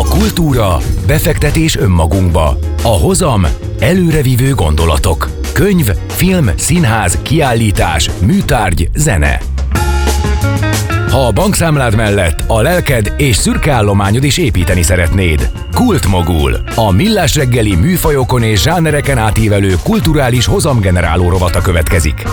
A kultúra, befektetés önmagunkba. A hozam, előrevívő gondolatok. Könyv, film, színház, kiállítás, műtárgy, zene. Ha a bankszámlád mellett a lelked és szürke állományod is építeni szeretnéd. Kultmogul, a millás reggeli műfajokon és zsánereken átívelő kulturális hozamgeneráló rovata következik.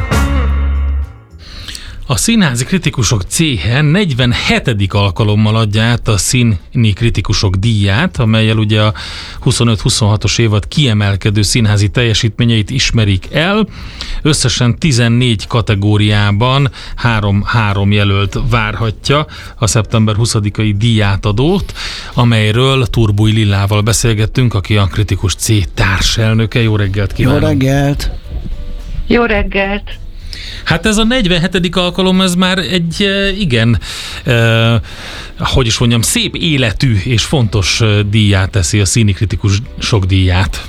A Színházi Kritikusok Céhe 47. alkalommal adja át a Színi Kritikusok díját, amellyel ugye a 25-26-os évad kiemelkedő színházi teljesítményeit ismerik el. Összesen 14 kategóriában 3 jelölt várhatja a szeptember 20-ai díjátadót, amelyről Turbúj Lillával beszélgettünk, aki a Kritikus C társelnöke. Jó reggelt kívánok! Jó reggelt! Jó reggelt! Hát ez a 47. alkalom, ez már egy igen, hogy is mondjam, szép életű és fontos díját teszi a Színi Kritikusok díját.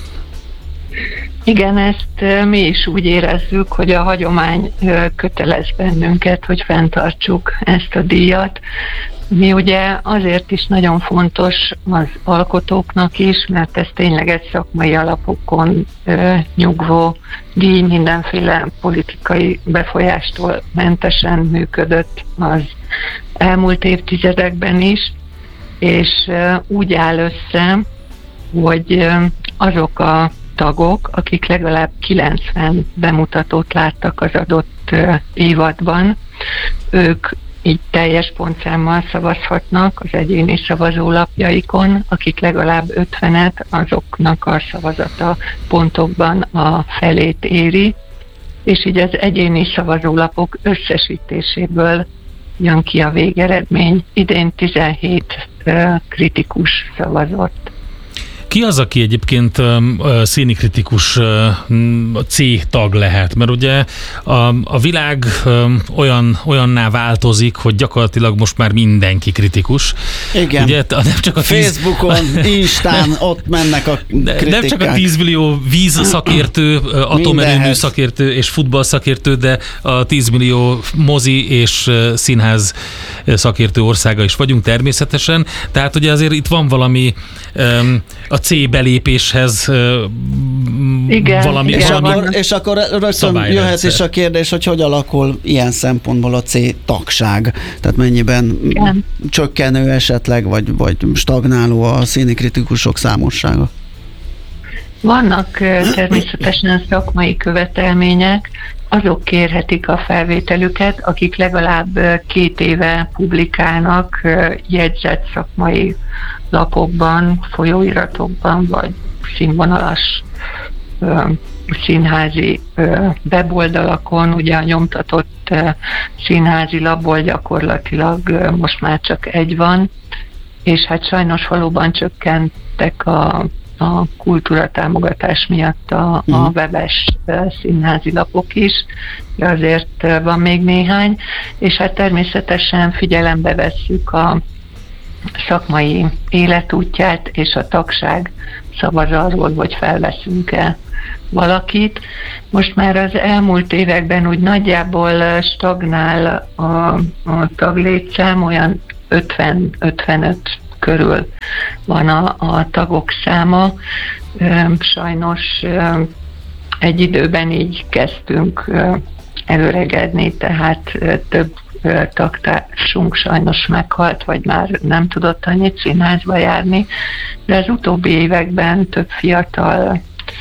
Igen, ezt mi is úgy érezzük, hogy a hagyomány kötelez bennünket, hogy fenntartsuk ezt a díjat. Mi ugye azért is nagyon fontos az alkotóknak is, mert ez tényleg egy szakmai alapokon nyugvó díj, mindenféle politikai befolyástól mentesen működött az elmúlt évtizedekben is, és úgy áll össze, hogy azok a tagok, akik legalább 90 bemutatót láttak az adott évadban, ők így teljes pontszámmal szavazhatnak az egyéni szavazólapjaikon, akik legalább 50-et, azoknak a szavazata pontokban a felét éri, és így az egyéni szavazólapok összesítéséből jön ki a végeredmény. Idén 17 kritikus szavazott. Ki az, aki egyébként színi kritikus C tag lehet? Mert ugye a világ olyanná változik, hogy gyakorlatilag most már mindenki kritikus. Igen. Ugye, nem csak a Facebookon, Instán ott mennek a kritikák. Nem csak a 10 millió víz szakértő, atomerőmű szakértő és futball szakértő, de a 10 millió mozi és színház szakértő országa is vagyunk természetesen. Tehát ugye azért itt van valami a C belépéshez igen, valami... És akkor rögtön jöhet is a kérdés, hogy alakul ilyen szempontból a C tagság. Tehát mennyiben csökkenő esetleg, vagy stagnáló a színi kritikusok számossága? Vannak természetesen szakmai követelmények, azok kérhetik a felvételüket, akik legalább 2 éve publikálnak jegyzett szakmai lapokban, folyóiratokban, vagy színvonalas színházi weboldalakon. Ugye a nyomtatott színházi labból gyakorlatilag most már csak egy van, és hát sajnos valóban csökkentek a kultúratámogatás miatt a webes színházi lapok is, de azért van még néhány, és hát természetesen figyelembe vesszük a szakmai életútját, és a tagság szavaz arról, hogy felveszünk-e valakit. Most már az elmúlt években úgy nagyjából stagnál a taglétszám, olyan 50-55 körül van a tagok száma. Sajnos egy időben így kezdtünk előregedni, tehát több tagtársunk sajnos meghalt, vagy már nem tudott annyit színházba járni, de az utóbbi években több fiatal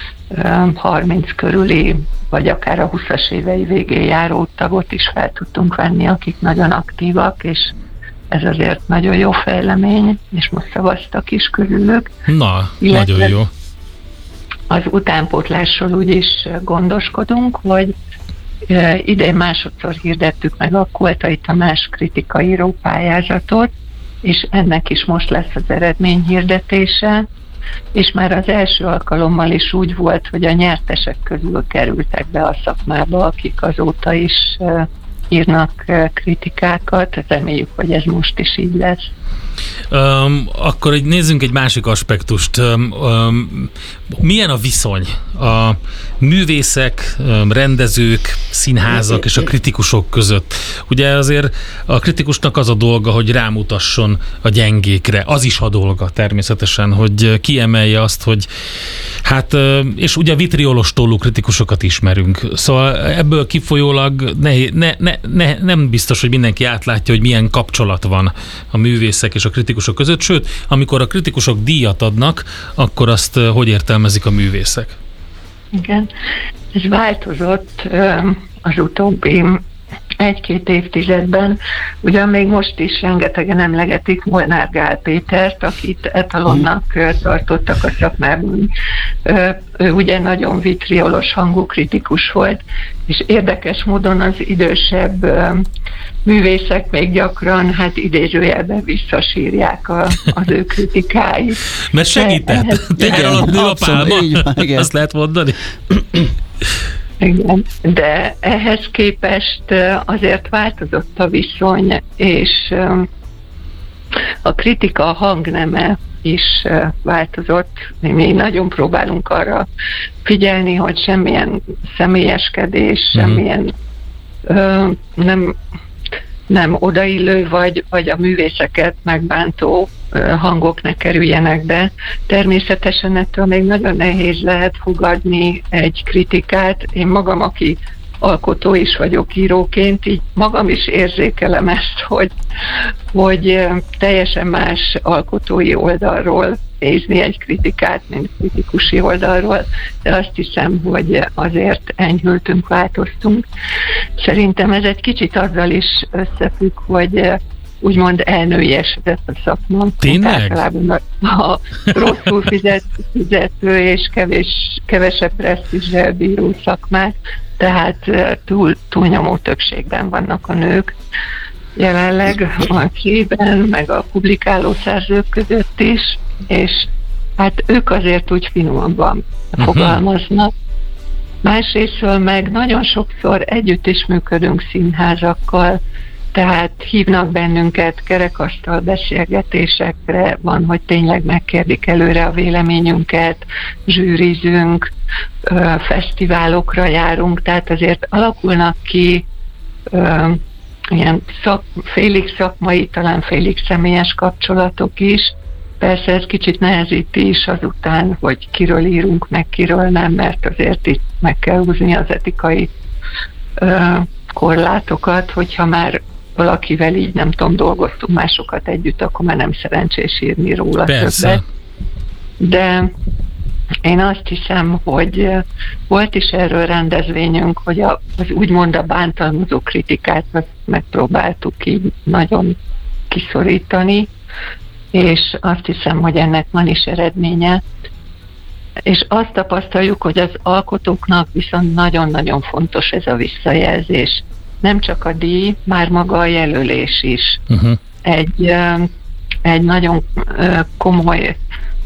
30 körüli, vagy akár a 20-as évei végén járó tagot is fel tudtunk venni, akik nagyon aktívak, és ez azért nagyon jó fejlemény, és most szavaztak is közülük. Na, nagyon jó. Az utánpótlásról úgy is gondoskodunk, hogy idén másodszor hirdettük meg a Koltai Tamás kritikaíró pályázatot, és ennek is most lesz az eredményhirdetése, és már az első alkalommal is úgy volt, hogy a nyertesek közül kerültek be a szakmába, akik azóta is írnak kritikákat. Reméljük, hogy ez most is így lesz. Akkor nézzünk egy másik aspektust. Milyen a viszony a művészek, rendezők, színházak és a kritikusok között? Ugye azért a kritikusnak az a dolga, hogy rámutasson a gyengékre. Az is a dolga természetesen, hogy kiemelje azt, hogy hát, és ugye vitriolos tollú kritikusokat ismerünk. Szóval ebből kifolyólag nem biztos, hogy mindenki átlátja, hogy milyen kapcsolat van a művészek és a kritikusok között, sőt, amikor a kritikusok díjat adnak, akkor azt hogy értelmezik a művészek? Igen, ez változott az utóbbi 1-2 évtizedben. Ugyan még most is rengetegen emlegetik Molnár Gál Pétert, akit etalonnak tartottak a szakmában. Ő ugye nagyon vitriolos hangú kritikus volt, és érdekes módon az idősebb művészek még gyakran, hát idézőjelben visszasírják az ő kritikáit. Mert segített. Tenger alatt nő a pálma. Azt lehet mondani. Igen, de ehhez képest azért változott a viszony, és a kritika hangneme is változott. Mi nagyon próbálunk arra figyelni, hogy semmilyen személyeskedés, semmilyen nem odaillő vagy a művészeket megbántó hangok ne kerüljenek be. Természetesen ettől még nagyon nehéz lehet fogadni egy kritikát. Én magam, aki alkotó is vagyok íróként, így magam is érzékelem ezt, hogy teljesen más alkotói oldalról nézni egy kritikát, mint kritikusi oldalról, de azt hiszem, hogy azért enyhültünk, változtunk. Szerintem ez egy kicsit azzal is összefügg, hogy úgymond elnőiesedett a szakma. Tényleg? Általában a rosszul fizető és kevesebb presztízsel bíró szakmát, tehát túlnyomó többségben vannak a nők jelenleg a képben, meg a publikáló szerzők között is, és hát ők azért úgy finomabban fogalmaznak. Másrésztől meg nagyon sokszor együtt is működünk színházakkal, tehát hívnak bennünket kerekasztal beszélgetésekre, van, hogy tényleg megkérdik előre a véleményünket, zsűrizünk, fesztiválokra járunk, tehát azért alakulnak ki ilyen félig szakmai, talán félig személyes kapcsolatok is. Persze ez kicsit nehezíti is azután, hogy kiről írunk, meg kiről nem, mert azért itt meg kell húzni az etikai korlátokat, hogyha már valakivel így nem tudom, dolgoztunk másokat együtt, akkor már nem szerencsés írni róla többet. De én azt hiszem, hogy volt is erről rendezvényünk, hogy az úgymond a bántalmazó kritikát megpróbáltuk így nagyon kiszorítani, és azt hiszem, hogy ennek van is eredménye. És azt tapasztaljuk, hogy az alkotóknak viszont nagyon-nagyon fontos ez a visszajelzés. Nem csak a díj, már maga a jelölés is. Egy nagyon komoly,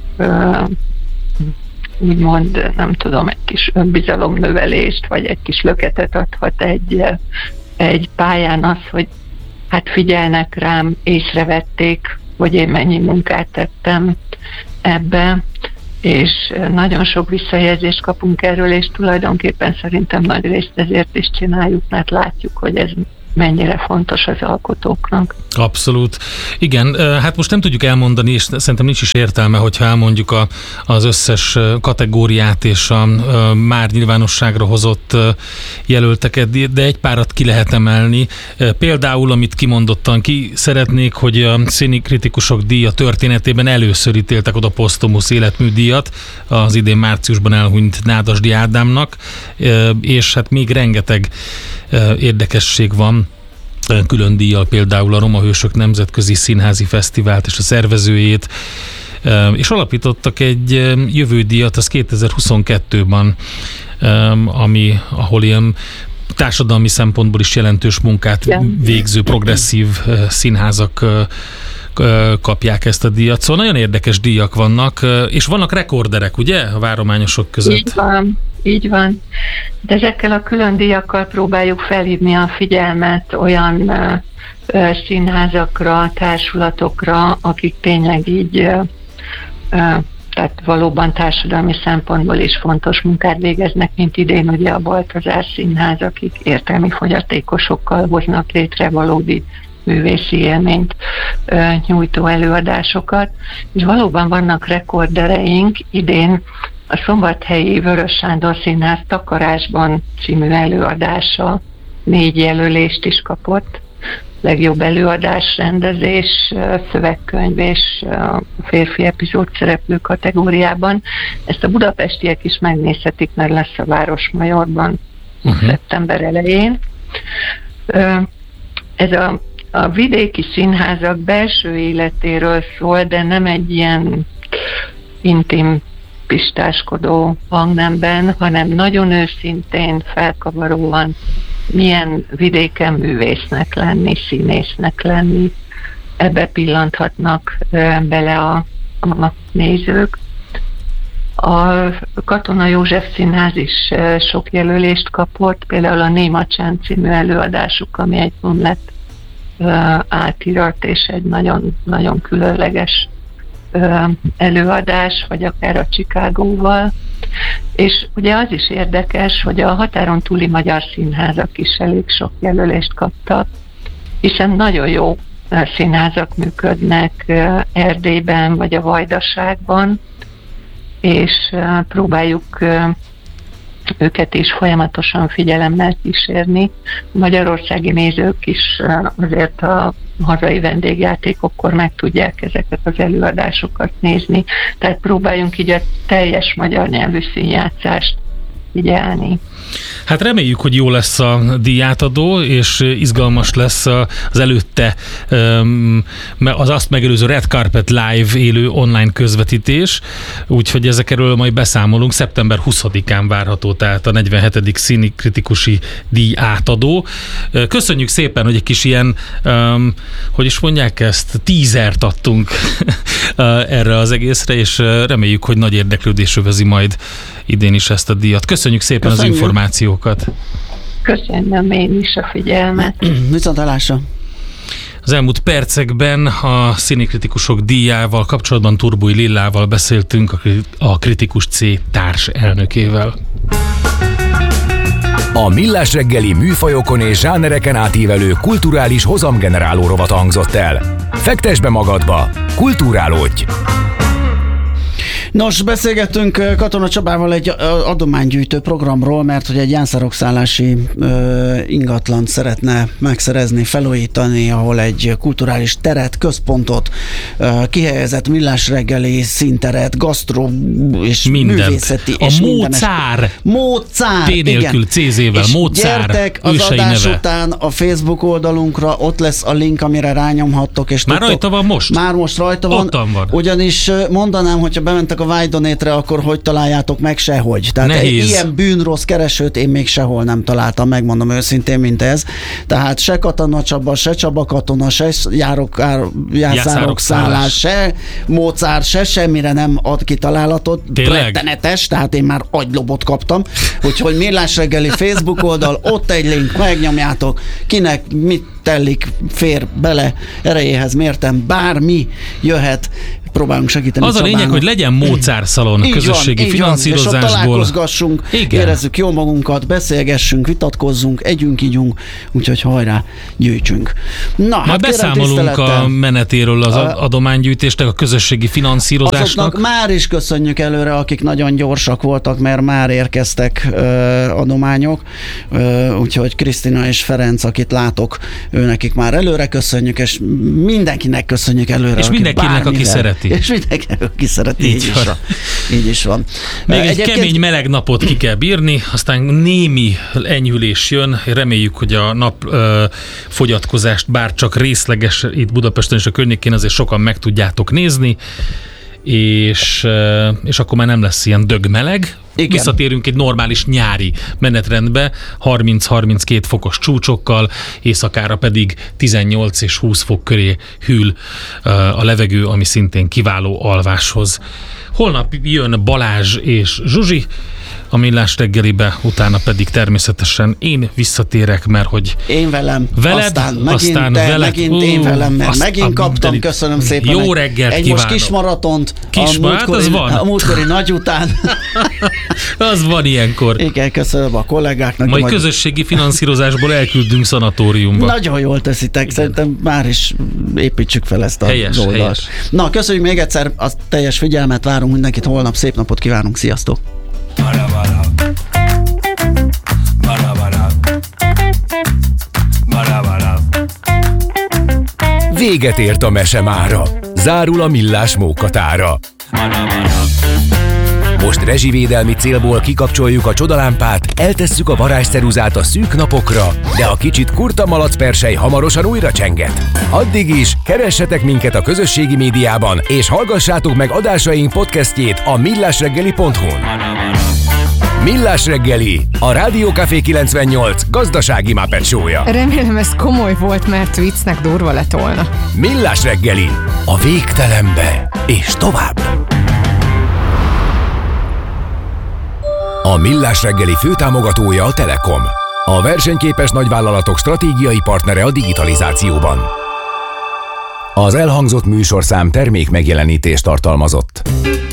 úgymond, nem tudom, egy kis önbizalomnövelést, vagy egy kis löketet adhat egy pályán az, hogy hát figyelnek rám, észrevették, hogy én mennyi munkát tettem ebbe, és nagyon sok visszajelzést kapunk erről, és tulajdonképpen szerintem nagy részt ezért is csináljuk, mert látjuk, hogy ez mennyire fontos az alkotóknak. Abszolút. Igen, hát most nem tudjuk elmondani, és szerintem nincs is értelme, hogyha elmondjuk az összes kategóriát és a már nyilvánosságra hozott jelölteket, de egy párat ki lehet emelni. Például, amit kimondottan ki szeretnék, hogy a színikritikusok díja történetében először ítéltek oda posztumusz életműdíjat az idén márciusban elhunyt Nádasdy Ádámnak, és hát még rengeteg érdekesség van, külön díjjal például a Roma Hősök Nemzetközi Színházi Fesztivált és a szervezőjét, és alapítottak egy jövődíjat, az 2022-ban, ahol ilyen társadalmi szempontból is jelentős munkát végző progresszív színházakat kapják ezt a díjat. Szóval nagyon érdekes díjak vannak, és vannak rekorderek, ugye, a várományosok között? Így van. De ezekkel a külön díjakkal próbáljuk felhívni a figyelmet olyan színházakra, társulatokra, akik tényleg így tehát valóban társadalmi szempontból is fontos munkát végeznek, mint idén ugye a Baltazár Színház, akik értelmi fogyatékosokkal hoznak létre valódi művészi élményt nyújtó előadásokat. És valóban vannak rekordereink. Idén a szombathelyi Vörös Sándor Színház Takarásban című előadása 4 jelölést is kapott. Legjobb előadás, rendezés, szövegkönyv és férfi epizód szereplő kategóriában. Ezt a budapestiek is megnézhetik, mert lesz a Városmajorban szeptember elején. Ez a vidéki színházak belső életéről szól, de nem egy ilyen intim pistáskodó hangnemben, hanem nagyon őszintén, felkavaróan milyen vidéken művésznek lenni, színésznek lenni. Ebbe pillanthatnak bele a nézők. A Katona József Színház is sok jelölést kapott, például a Némacsán című előadásuk, ami egy Hamlet átirat és egy nagyon, nagyon különleges előadás, vagy akár a Chicagóval. És ugye az is érdekes, hogy a határon túli magyar színházak is elég sok jelölést kaptak, hiszen nagyon jó színházak működnek Erdélyben, vagy a Vajdaságban, és próbáljuk őket is folyamatosan figyelemmel kísérni. Magyarországi nézők is azért a hazai vendégjátékokkor meg tudják ezeket az előadásokat nézni. Tehát próbáljunk így a teljes magyar nyelvű színjátszást figyelni. Hát reméljük, hogy jó lesz a díjátadó, és izgalmas lesz az előtte, az azt megelőző Red Carpet Live élő online közvetítés, úgyhogy ezekről majd beszámolunk. Szeptember 20-án várható, tehát a 47. színikritikusi díjátadó. Köszönjük szépen, hogy egy kis ilyen, hogy is mondják ezt, teasert adtunk erre az egészre, és reméljük, hogy nagy érdeklődés övezi majd idén is ezt a díjat. Köszönjük szépen az információkat. Köszönöm én is a figyelmet. Viszontlátásra. Az elmúlt percekben a színikritikusok díjával kapcsolatban Turbói Lillával beszéltünk, a Kritikus C társ elnökével. A Millás reggeli műfajokon és zsánereken átívelő kulturális hozamgeneráló rovat hangzott el. Fektesd be magadba, kulturálódj! Nos, beszélgettünk Katona Csabával egy adománygyűjtő programról, mert hogy egy jánszárokszállási ingatlant szeretne megszerezni, felújítani, ahol egy kulturális teret, központot, kihelyezett millás reggeli színteret, gasztró és művészeti. A és Mócár! T nélkül, CZ-vel, Mócár. Gyertek az adás után a Facebook oldalunkra, ott lesz a link, amire rányomhattok. És már rajta van most? Már most rajta van. Ottan van. Ugyanis mondanám, hogyha bementek a Vájdonétre, akkor hogy találjátok meg? Sehogy. Tehát egy ilyen bűnrossz keresőt én még sehol nem találtam, megmondom őszintén, mint ez. Tehát se Katona Csaba, se Csaba Katona, se játszárokszállás, se Mócár, se semmire nem ad ki találatot. Rettenetes, tehát én már agylobot kaptam. Úgyhogy Millás reggeli Facebook oldal, ott egy link, megnyomjátok, kinek mit tellik, fér bele, erejéhez mértem, bármi jöhet, próbálunk segíteni. Az a lényeg, hogy legyen Mócár szalon közösségi finanszírozásból. És ott találkozgassunk, érezzük jól magunkat, beszélgessünk, vitatkozzunk, együnk, ígyunk, úgyhogy hajrá, gyűjtsünk. Na, hát beszámolunk a menetéről az adománygyűjtésnek, a közösségi finanszírozásnak. Azoknak már is köszönjük előre, akik nagyon gyorsak voltak, mert már érkeztek adományok, úgyhogy Krisztina és Ferenc, akit látok, őnekik már előre köszönjük, és mindenkinek köszönjük előre. És mindenkinek, aki szereti. És mindenkinek, aki szereti. Így is van. Még egy kemény meleg napot ki kell bírni, aztán némi enyhülés jön. Reméljük, hogy a nap fogyatkozást bár csak részleges itt Budapesten és a környékén azért sokan meg tudjátok nézni, és akkor már nem lesz ilyen dögmeleg. visszatérünk egy normális nyári menetrendbe, 30-32 fokos csúcsokkal, éjszakára pedig 18 és 20 fok köré hűl a levegő, ami szintén kiváló alváshoz. Holnap jön Balázs és Zsuzsi a Millás reggelibe, utána pedig természetesen én visszatérek, mert hogy én velem, veled, aztán veled, megint én velem, mert megint kaptam, köszönöm szépen. Jó reggelt egy kívánok. Most kis maratont a múltkori nagy után. Az van ilyenkor. Igen, köszönöm a kollégáknak. Majd közösségi finanszírozásból elküldünk szanatóriumba. Nagyon jól teszitek, szerintem már is építsük fel ezt a oldalt. Helyes. Na, köszönjük még egyszer, a teljes figyelmet, várunk mindenkit holnap, szép napot kívánunk, sziasztok! Véget ért a mese mára. Zárul a Millás mókatára. Most rezsivédelmi célból kikapcsoljuk a csodalámpát, eltesszük a varázsceruzát a szűk napokra, de a kicsit kurta malacpersely hamarosan újra csenget. Addig is keressetek minket a közösségi médiában, és hallgassátok meg adásaink podcastjét a millásreggeli.hu-n. Millás reggeli, a Rádió Café 98 gazdasági Muppet show-ja. Remélem ez komoly volt, mert viccnek durva lett volna. Millás reggeli, a végtelenbe és tovább. A Millás reggeli főtámogatója a Telekom. A versenyképes nagyvállalatok stratégiai partnere a digitalizációban. Az elhangzott műsorszám termék megjelenítést tartalmazott.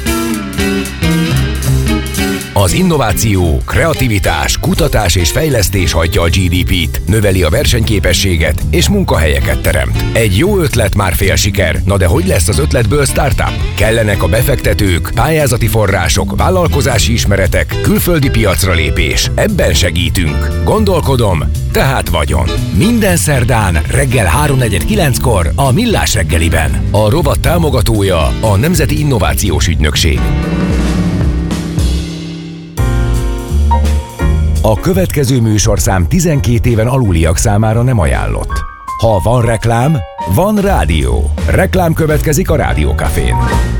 Az innováció, kreativitás, kutatás és fejlesztés hajtja a GDP-t, növeli a versenyképességet és munkahelyeket teremt. Egy jó ötlet már fél siker, na de hogy lesz az ötletből startup? Kellenek a befektetők, pályázati források, vállalkozási ismeretek, külföldi piacra lépés. Ebben segítünk. Gondolkodom, tehát vagyon. Minden szerdán reggel 3:49-kor a Millás reggeliben. A rovat támogatója a Nemzeti Innovációs Ügynökség. A következő műsorszám 12 éven aluliak számára nem ajánlott. Ha van reklám, van rádió. Reklám következik a Rádió Cafén.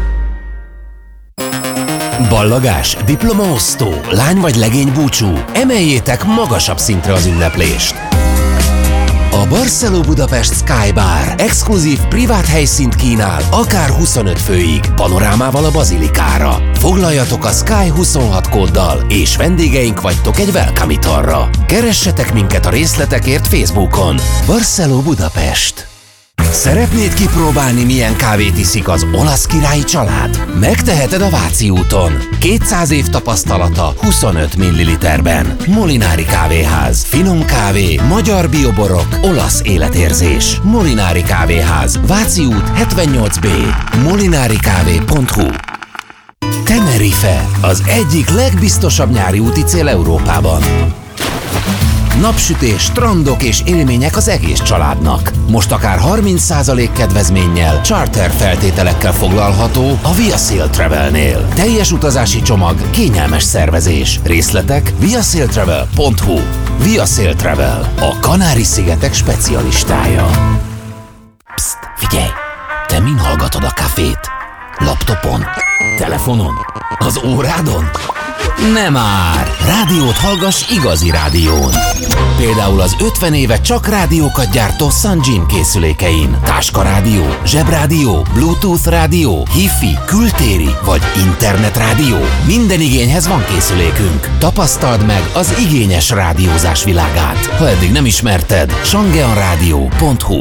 Ballagás, diplomaosztó, lány vagy legény búcsú. Emeljétek magasabb szintre az ünneplést. A Barceló Budapest Sky Bar exkluzív privát helyszínt kínál, akár 25 főig, panorámával a bazilikára. Foglaljatok a Sky 26 kóddal, és vendégeink vagytok egy welcome italra. Keressetek minket a részletekért Facebookon. Barceló Budapest. Szeretnéd kipróbálni, milyen kávét iszik az olasz királyi család? Megteheted a Váci úton. 200 év tapasztalata 25 ml-ben. Molinári Kávéház. Finom kávé, magyar bioborok, olasz életérzés. Molinári Kávéház. Váci út 78B. molinarikávé.hu. Tenerife. Az egyik legbiztosabb nyári úti cél Európában. Napsütés, strandok és élmények az egész családnak. Most akár 30% kedvezménnyel, charter feltételekkel foglalható a Via Sail Travelnél. Teljes utazási csomag, kényelmes szervezés. Részletek viasailtravel.hu. Via Sail Travel, a Kanári-szigetek specialistája. Psst, figyelj! Te min hallgatod a kafét? Laptopon? Telefonon? Az órádon? Nem már! Rádiót hallgass igazi rádión. Például az 50 éve csak rádiókat gyártó Sunjin készülékein. Táskarádió, zsebrádió, Bluetooth rádió, Hi-Fi, kültéri vagy internetrádió. Minden igényhez van készülékünk. Tapasztald meg az igényes rádiózás világát. Ha eddig nem ismerted, sangeanradio.hu.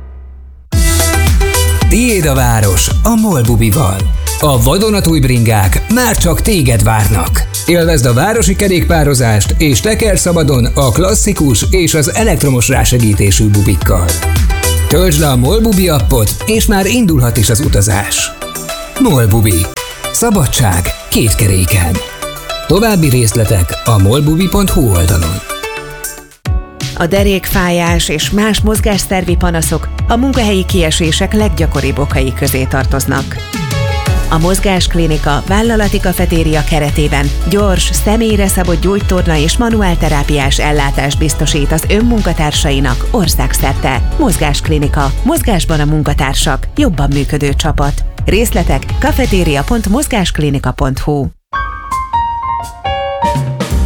Tiéd a város a MOL Bubival. A vadonatúj bringák már csak téged várnak. Élvezd a városi kerékpározást és teker szabadon a klasszikus és az elektromos rásegítésű bubikkal. Töltsd le a MOL Bubi appot, és már indulhat is az utazás. MOL Bubi. Szabadság két keréken. További részletek a molbubi.hu oldalon. A derékfájás és más mozgásszervi panaszok a munkahelyi kiesések leggyakoribb okai közé tartoznak. A Mozgásklinika vállalati kafetéria keretében gyors, személyre szabott gyógytorna és manuálterápiás ellátást biztosít az önmunkatársainak országszerte. Mozgásklinika. Mozgásban a munkatársak. Jobban működő csapat. Részletek kafeteria.mozgásklinika.hu.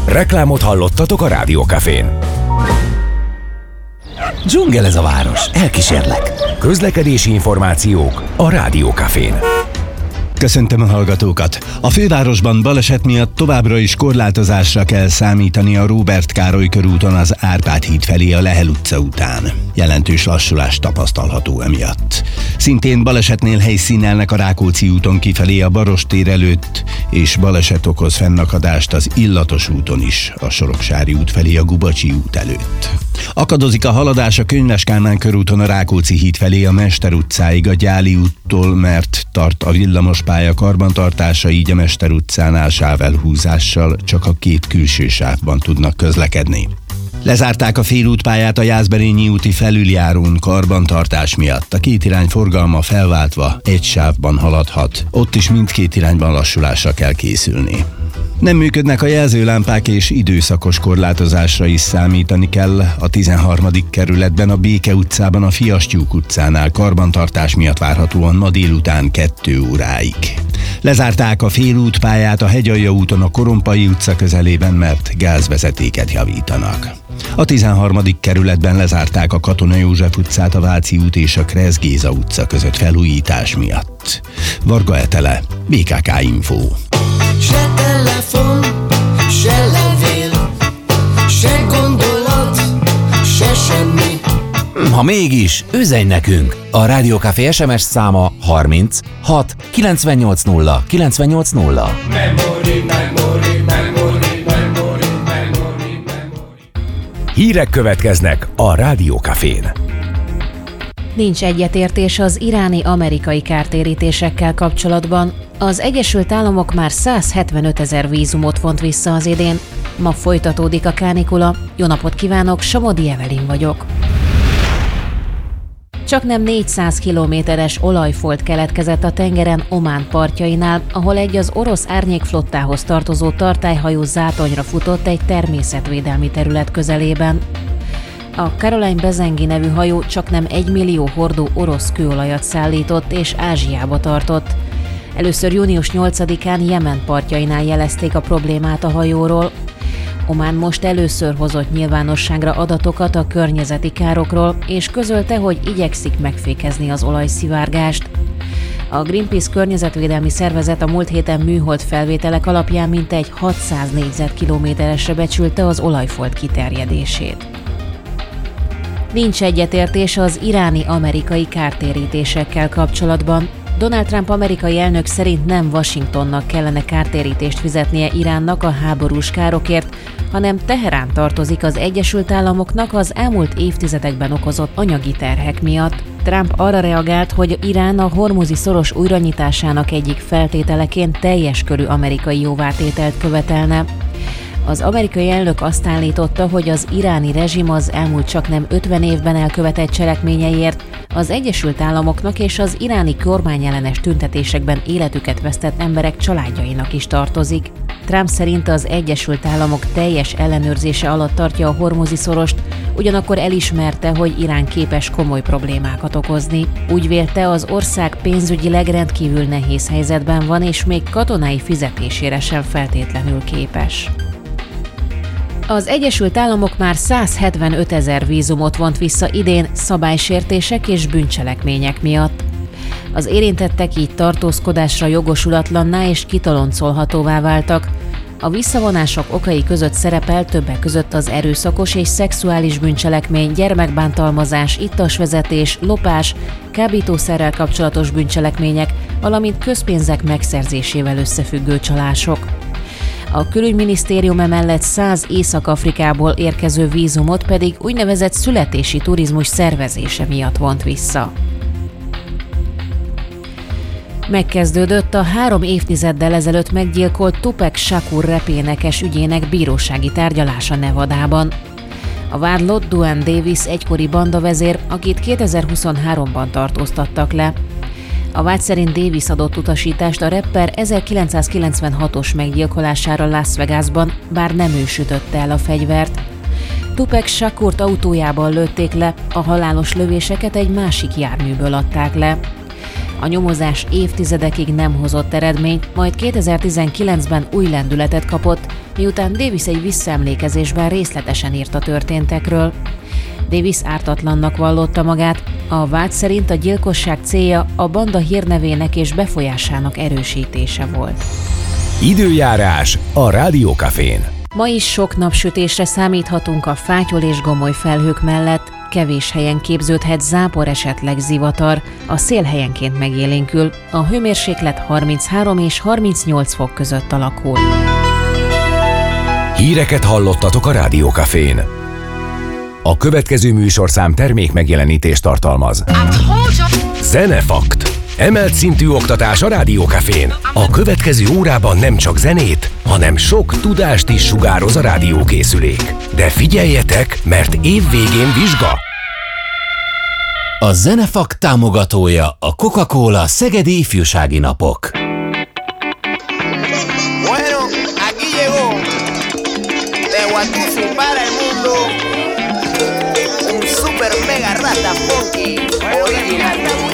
Reklámot hallottatok a Rádió Cafén. Dzsungel ez a város, elkísérlek. Közlekedési információk a Rádió Cafén. Köszöntöm a hallgatókat! A fővárosban baleset miatt továbbra is korlátozásra kell számítani a Róbert Károly körúton az Árpád híd felé a Lehel utca után. Jelentős lassulás tapasztalható emiatt. Szintén balesetnél helyszínelnek a Rákóczi úton kifelé a Barostér előtt, és baleset okoz fennakadást az Illatos úton is, a Soroksári út felé a Gubacsi út előtt. Akadozik a haladás a Könyves Kálmán körúton a Rákóczi híd felé a Mester utcáig a Gyáli úttól, mert tart a villamospálya karbantartása, így a Mester utcánál sávelhúzással csak a két külső sávban tudnak közlekedni. Lezárták a félútpályát a Jászberényi úti felüljárón karbantartás miatt. A két irány forgalma felváltva egy sávban haladhat. Ott is mindkét irányban lassulásra kell készülni. Nem működnek a jelzőlámpák, és időszakos korlátozásra is számítani kell. A 13. kerületben a Béke utcában a Fiastyúk utcánál karbantartás miatt várhatóan ma délután 2 óráig. Lezárták a félútpályát a Hegyalja úton a Korompai utca közelében, mert gázvezetéket javítanak. A 13. kerületben lezárták a Katona József utcát a Váci út és a Kressz Géza utca között felújítás miatt. Varga Etele, BKK Info. Se telefon, se levél, se gondolat, se semmi. Ha mégis, üzenj nekünk! A Rádió Café SMS száma 30 6 980 980. Hírek következnek a Rádió Cafén. Nincs egyetértés az iráni-amerikai kártérítésekkel kapcsolatban. Az Egyesült Államok már 175 000 vízumot vont vissza az idén. Ma folytatódik a kánikula. Jó napot kívánok, Somodi Evelin vagyok. Csaknem 400 kilométeres olajfolt keletkezett a tengeren Omán partjainál, ahol egy az orosz árnyékflottához tartozó tartályhajó zátonyra futott egy természetvédelmi terület közelében. A Caroline Bezengi nevű hajó csaknem 1 millió hordó orosz kőolajat szállított és Ázsiába tartott. Először június 8-án Jemen partjainál jelezték a problémát a hajóról. Omán most először hozott nyilvánosságra adatokat a környezeti károkról, és közölte, hogy igyekszik megfékezni az olajszivárgást. A Greenpeace környezetvédelmi szervezet a múlt héten műhold felvételek alapján mintegy 600 négyzetkilométeresre becsülte az olajfolt kiterjedését. Nincs egyetértés az iráni-amerikai kártérítésekkel kapcsolatban. Donald Trump amerikai elnök szerint nem Washingtonnak kellene kártérítést fizetnie Iránnak a háborús károkért, hanem Teherán tartozik az Egyesült Államoknak az elmúlt évtizedekben okozott anyagi terhek miatt. Trump arra reagált, hogy Irán a hormuzi szoros újranyitásának egyik feltételeként teljes körű amerikai jóvátételt követelne. Az amerikai elnök azt állította, hogy az iráni rezsim az elmúlt csaknem 50 évben elkövetett cselekményeiért az Egyesült Államoknak és az iráni kormányellenes tüntetésekben életüket vesztett emberek családjainak is tartozik. Trump szerint az Egyesült Államok teljes ellenőrzése alatt tartja a hormuzi szorost, ugyanakkor elismerte, hogy Irán képes komoly problémákat okozni. Úgy vélte, az ország pénzügyileg rendkívül nehéz helyzetben van, és még katonai fizetésére sem feltétlenül képes. Az Egyesült Államok már 175 000 vízumot vont vissza idén szabálysértések és bűncselekmények miatt. Az érintettek így tartózkodásra jogosulatlanná és kitoloncolhatóvá váltak. A visszavonások okai között szerepel többek között az erőszakos és szexuális bűncselekmény, gyermekbántalmazás, ittasvezetés, lopás, kábítószerrel kapcsolatos bűncselekmények, valamint közpénzek megszerzésével összefüggő csalások. A külügyminisztérium emellett 100 Észak-Afrikából érkező vízumot pedig úgynevezett születési turizmus szervezése miatt vont vissza. Megkezdődött a 3 évtizeddel ezelőtt meggyilkolt Tupac Shakur rapénekes ügyének bírósági tárgyalása Nevadában. A vádlott Duane Davis egykori bandavezér, akit 2023-ban tartóztattak le. A vád szerint Davis adott utasítást a rapper 1996-os meggyilkolására Las Vegasban, bár nem ő sütötte el a fegyvert. Tupac Shakurt autójában lőtték le, a halálos lövéseket egy másik járműből adták le. A nyomozás évtizedekig nem hozott eredményt, majd 2019-ben új lendületet kapott, miután Davis egy visszaemlékezésben részletesen írt a történtekről. Davis ártatlannak vallotta magát, a vád szerint a gyilkosság célja a banda hírnevének és befolyásának erősítése volt. Időjárás a Rádiókafén. Ma is sok napsütésre számíthatunk a fátyol és gomoly felhők mellett, kevés helyen képződhet zápor, esetleg zivatar, a szél helyenként megélénkül, a hőmérséklet 33 és 38 fok között alakul. Híreket hallottatok a Rádiókafén. A következő műsorszám termék megjelenítést tartalmaz. Zenefakt. Emelt szintű oktatás a Rádiókafén. A következő órában nem csak zenét, hanem sok tudást is sugároz a rádiókészülék. De figyeljetek, mert évvégén vizsga. A Zenefakt támogatója a Coca-Cola Szegedi Ifjúsági Napok. Bueno, aquí llegó de Guatusi para el mundo un super mega rata funky original.